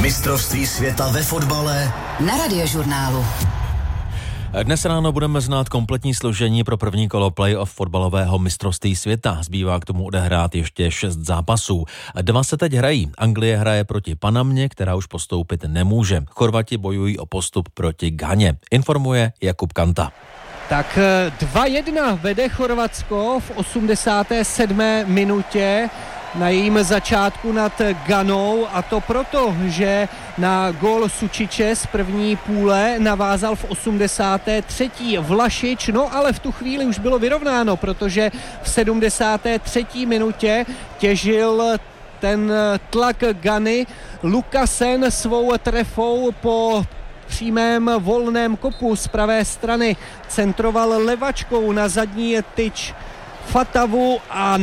Mistrovství světa ve fotbale na Radiožurnálu. Dnes ráno budeme znát kompletní složení pro první kolo play-off fotbalového mistrovství světa. Zbývá k tomu odehrát ještě 6 zápasů. 2 se teď hrají. Anglie hraje proti Panamě, která už postoupit nemůže. Chorvati bojují o postup proti Ghaně. Informuje Jakub Kanta. Tak 2-1 vede Chorvatsko v 87. minutě na jejím začátku nad Ghanou, a to proto, že na gól Sučiče z první půle navázal v 83. Vlašič, no ale v tu chvíli už bylo vyrovnáno, protože v 73. minutě těžil ten tlak Ghany Lukasen svou trefou po přímém volném kopu z pravé strany. Centroval levačkou na zadní tyč Fatavu a